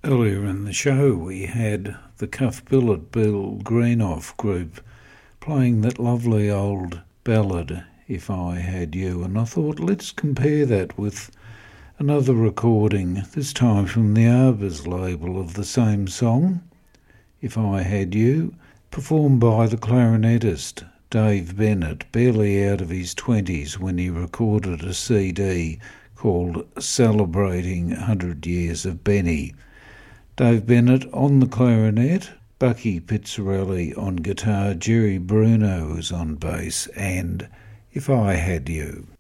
Earlier in the show we had the Cuff Billet Bill Greenough group playing that lovely old ballad, If I Had You, and I thought let's compare that with another recording, this time from the Arbors label of the same song, If I Had You, performed by the clarinetist Dave Bennett, barely out of his 20s when he recorded a CD called Celebrating 100 Years of Benny. Dave Bennett on the clarinet, Bucky Pizzarelli on guitar, Jerry Bruno was on bass, and If I Had You.